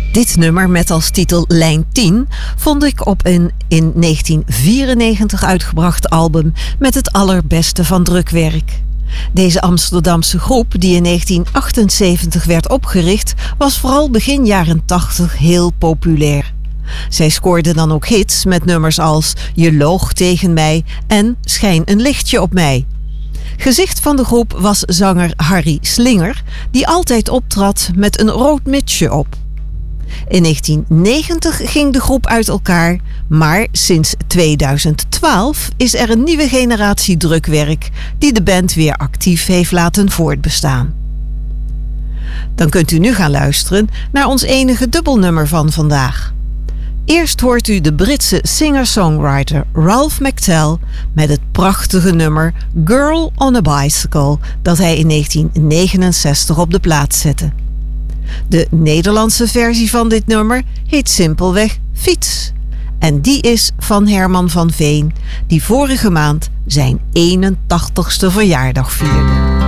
Dit nummer met als titel Lijn 10 vond ik op een in 1994 uitgebracht album met het allerbeste van drukwerk. Deze Amsterdamse groep, die in 1978 werd opgericht, was vooral begin jaren 80 heel populair. Zij scoorde dan ook hits met nummers als Je loog tegen mij en Schijn een lichtje op mij. Gezicht van de groep was zanger Harry Slinger, die altijd optrad met een rood mutsje op. In 1990 ging de groep uit elkaar, maar sinds 2012 is er een nieuwe generatie drukwerk die de band weer actief heeft laten voortbestaan. Dan kunt u nu gaan luisteren naar ons enige dubbelnummer van vandaag. Eerst hoort u de Britse singer-songwriter Ralph McTell met het prachtige nummer Girl on a Bicycle dat hij in 1969 op de plaat zette. De Nederlandse versie van dit nummer heet simpelweg Fiets. En die is van Herman van Veen, die vorige maand zijn 81ste verjaardag vierde.